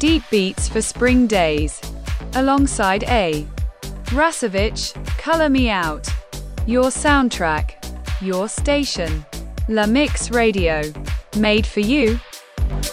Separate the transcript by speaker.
Speaker 1: deep beats for spring days. Alongside A. Rasovich, Color Me Out. Your soundtrack, your station. La Mix Radio. Made for you,